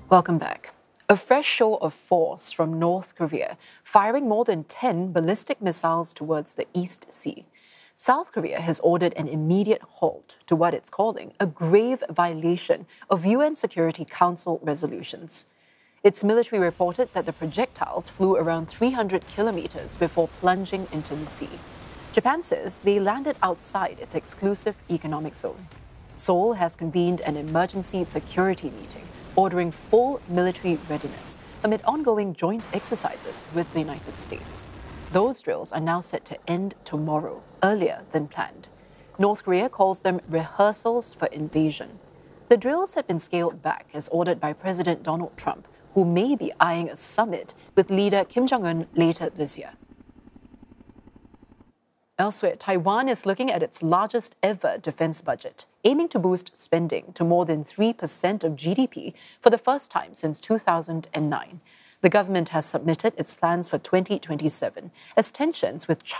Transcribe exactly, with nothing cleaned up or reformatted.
Welcome back. A fresh show of force from North Korea, firing more than ten ballistic missiles towards the East Sea. South Korea has ordered an immediate halt to what it's calling a grave violation of U N Security Council resolutions. Its military reported that the projectiles flew around three hundred kilometers before plunging into the sea. Japan says they landed outside its exclusive economic zone. Seoul has convened an emergency security meeting, ordering full military readiness amid ongoing joint exercises with the United States. Those drills are now set to end tomorrow, earlier than planned. North Korea calls them rehearsals for invasion. The drills have been scaled back as ordered by President Donald Trump, who may be eyeing a summit with leader Kim Jong-un later this year. Elsewhere, Taiwan is looking at its largest ever defense budget, aiming to boost spending to more than three percent of G D P for the first time since two thousand nine. The government has submitted its plans for twenty twenty-seven as tensions with China